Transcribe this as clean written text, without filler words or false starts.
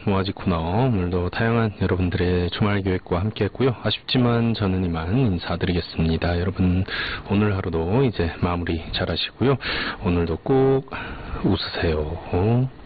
모아지 코너, 오늘도 다양한 여러분들의 주말 계획과 함께 했고요. 아쉽지만 저는 이만 인사드리겠습니다. 여러분 오늘 하루도 이제 마무리 잘 하시고요. 오늘도 꼭 웃으세요.